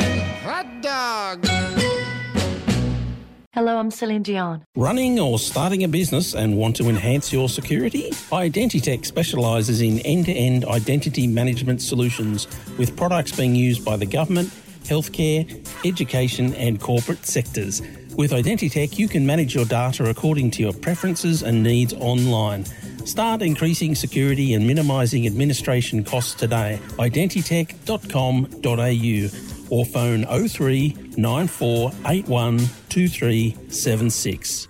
Hot dog. Hello, I'm Celine Dion. Running or starting a business and want to enhance your security? Identitech specialises in end-to-end identity management solutions with products being used by the government, healthcare, education and corporate sectors. With Identitech, you can manage your data according to your preferences and needs online. Start increasing security and minimising administration costs today. Identitech.com.au or phone 03 9481 2376.